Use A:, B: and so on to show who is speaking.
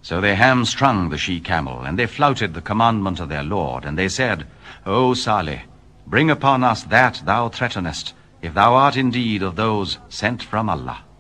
A: So they hamstrung the she-camel, and they flouted the commandment of their Lord, and they said, O Salih, bring upon us that thou threatenest, if thou art indeed of those sent from Allah.